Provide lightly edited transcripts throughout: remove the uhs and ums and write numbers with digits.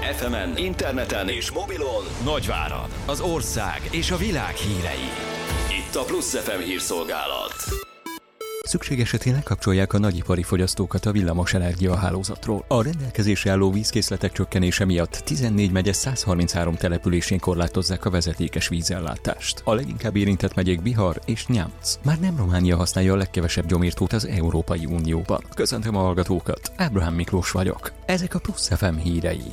FM-en, interneten és mobilon Nagyvárad, az ország és a világ hírei. Itt a Plusz FM hírszolgálat. Szükség esetén lekapcsolják a nagyipari fogyasztókat a villamos energiahálózatról. A rendelkezésre álló vízkészletek csökkenése miatt 14 megye 133 településén korlátozzák a vezetékes vízellátást. A leginkább érintett megyék Bihar és Nyamc. Már nem Románia használja a legkevesebb gyomírtót az Európai Unióban. Köszöntöm a hallgatókat, Ábrahám Miklós vagyok. Ezek a Plusz FM hírei.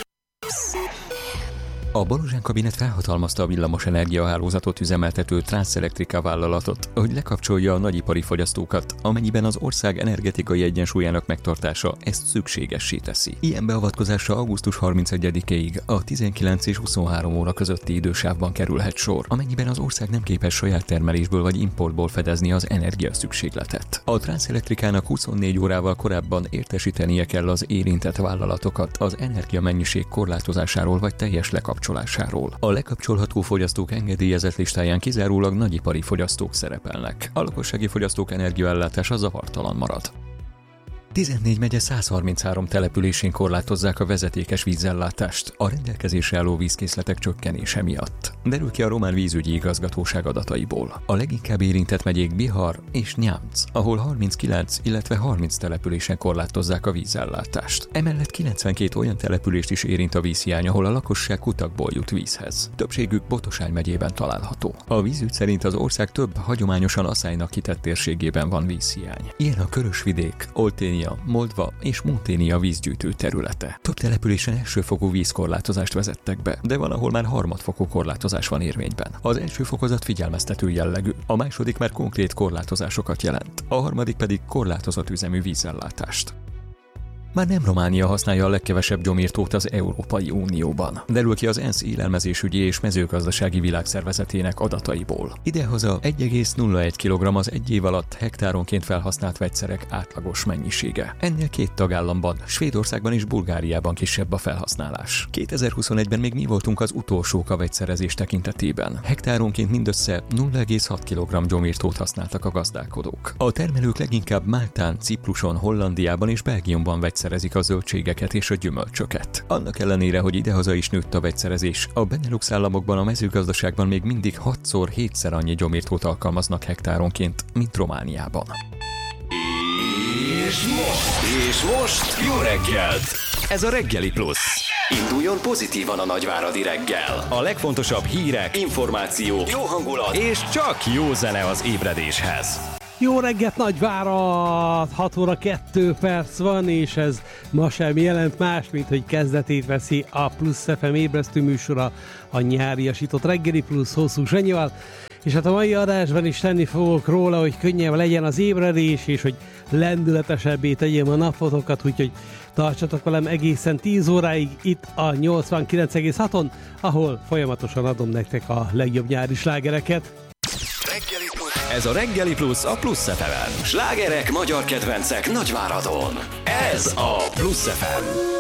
A Balozsán kabinet felhatalmazta a villamos energiahálózatot üzemeltető Transelectrica vállalatot, hogy lekapcsolja a nagyipari fogyasztókat, amennyiben az ország energetikai egyensúlyának megtartása ezt szükségessé teszi. Ilyen beavatkozásra augusztus 31-ig a 19 és 23 óra közötti idősávban kerülhet sor, amennyiben az ország nem képes saját termelésből vagy importból fedezni az energiaszükségletet. A Transelectricának 24 órával korábban értesítenie kell az érintett vállalatokat az energiamennyiség korlátozásáról vagy teljes lekapcsolásáról. A lekapcsolható fogyasztók engedélyezett listáján kizárólag nagyipari fogyasztók szerepelnek. A lakossági fogyasztók energiaellátása zavartalan marad. 14 megye 133 településén korlátozzák a vezetékes vízellátást a rendelkezésre álló vízkészletek csökkenése miatt. Derül ki a román vízügyi igazgatóság adataiból. A leginkább érintett megyék Bihar és Nyamc, ahol 39, illetve 30 településen korlátozzák a vízellátást. Emellett 92 olyan települést is érint a vízhiány, ahol a lakosság kutakból jut vízhez. Többségük Botosány megyében található. A vízügy szerint az ország több hagyományosan aszálynak kitett térségében van vízhiány. Ilyen a Körösvidék, Olténia, Moldva és Monténia vízgyűjtő területe. Több településen elsőfokú vízkorlátozást vezettek be, de van, ahol már harmadfokú korlátozás van érvényben. Az első fokozat figyelmeztető jellegű, a második már konkrét korlátozásokat jelent, a harmadik pedig korlátozott üzemű vízellátást. Már nem Románia használja a legkevesebb gyomírtót az Európai Unióban. Derül ki az ENSZ élelmezésügyi és mezőgazdasági világszervezetének adataiból. Idehaza 1,01 kg az egy év alatt hektáronként felhasznált vegyszerek átlagos mennyisége. Ennél két tagállamban, Svédországban és Bulgáriában kisebb a felhasználás. 2021-ben még mi voltunk az utolsók a vegyszerezés tekintetében. Hektáronként mindössze 0,6 kg gyomírtót használtak a gazdálkodók. A termelők leginkább Máltán, Cipruson, Hollandiában és Belgiumban vegyszerezik a zöldségeket és a gyümölcsöket. Annak ellenére, hogy idehaza is nőtt a vegyszerezés, a Benelux államokban a mezőgazdaságban még mindig 6-7-szer annyi gyomírtót alkalmaznak hektáronként, mint Romániában. És most jó reggelt! Ez a Reggeli Plusz. Induljon pozitívan a nagyváradi reggel. A legfontosabb hírek, információk, jó hangulat és csak jó zene az ébredéshez. Jó reggelt, Nagyvárad! 6 óra 2 perc van, és ez ma sem jelent más, mint hogy kezdetét veszi a Plusz FM ébresztő műsora, a nyáriasított Reggeli Plusz hosszú Zsenyival. És hát a mai adásban is tenni fogok róla, hogy könnyebb legyen az ébredés, és hogy lendületesebbé tegyem a napotokat, úgyhogy tartsatok velem egészen 10 óráig itt a 89,6-on, ahol folyamatosan adom nektek a legjobb nyári slágereket. Ez a Reggeli Plusz a Plusz FM-en. Slágerek, magyar kedvencek Nagyváradon. Ez a Plusz FM.